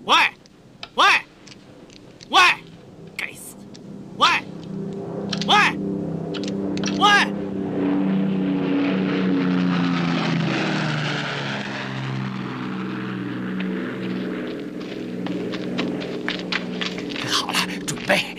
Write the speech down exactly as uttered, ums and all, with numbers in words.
喂，喂，喂，该死！喂，喂，喂！ 好了，准备。